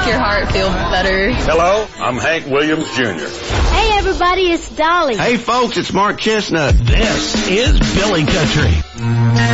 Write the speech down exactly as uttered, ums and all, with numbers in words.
your heart feel better. Hello, I'm Hank Williams Junior Hey, everybody, it's Dolly. Hey, folks, it's Mark Chestnut. This is Billy Country.